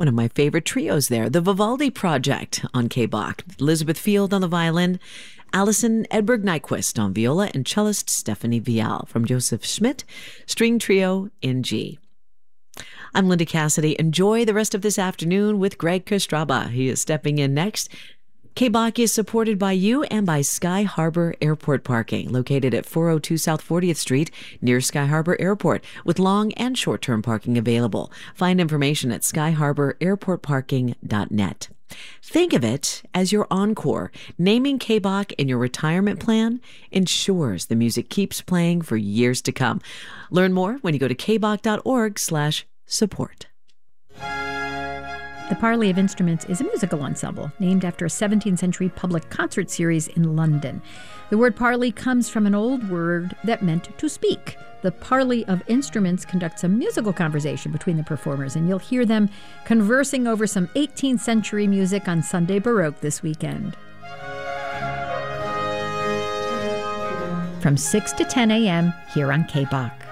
one of my favorite trios there, the Vivaldi Project on K-Bach. Elizabeth Field on the violin, Alison Edberg Nyquist on viola, and cellist Stephanie Vial from Joseph Schmidt, string trio in G. I'm Linda Cassidy. Enjoy the rest of this afternoon with Greg Kostraba. He is stepping in next. K-Bach is supported by you and by Sky Harbor Airport Parking, located at 402 South 40th Street near Sky Harbor Airport, with long and short-term parking available. Find information at skyharbor.airportparking.net. Think of it as your encore. Naming K-Bach in your retirement plan ensures the music keeps playing for years to come. Learn more when you go to kbach.org/support. The Parley of Instruments is a musical ensemble named after a 17th century public concert series in London. The word parley comes from an old word that meant to speak. The Parley of Instruments conducts a musical conversation between the performers, and you'll hear them conversing over some 18th century music on Sunday Baroque this weekend. From 6 to 10 a.m. here on K-Bach.